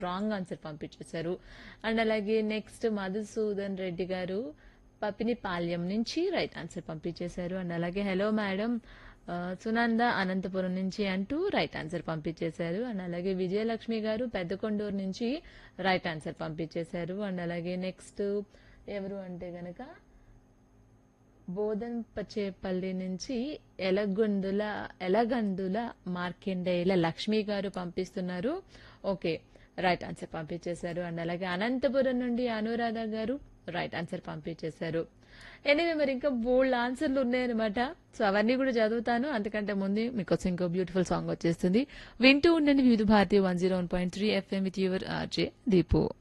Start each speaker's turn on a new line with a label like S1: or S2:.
S1: Wrong answer పంపించేశారు. And అలాగే next Madhusudan Reddy గారు పపినిపాల్యం నుంచి రైట్ ఆన్సర్ పంపించేశారు. అండ్ అలాగే హలో మేడం సునంద అనంతపురం నుంచి అంటూ రైట్ ఆన్సర్ పంపించేశారు. అండ్ అలాగే విజయలక్ష్మి గారు పెద్దకొండూరు నుంచి రైట్ ఆన్సర్ పంపించేశారు. అండ్ అలాగే నెక్స్ట్ ఎవరు అంటే గనక బోధన్పచేపల్లి నుంచి ఎలగందుల మార్కండేయుల లక్ష్మి గారు పంపిస్తున్నారు. ఓకే, రైట్ ఆన్సర్ పంపించేశారు. అండ్ అలాగే అనంతపురం నుండి అనురాధ గారు రైట్ ఆన్సర్ పంపించేశారు. ఎనివే మరి ఇంకా బోల్డ్ ఆన్సర్లు ఉన్నాయన్నమాట. సో అవన్నీ కూడా చదువుతాను. అంతకంటే ముందు మీకోసం ఇంకో బ్యూటిఫుల్ సాంగ్ వచ్చేస్తుంది. వింటూ ఉండండి వివిధ Bharati 101.3 FM with your RJ Deepu.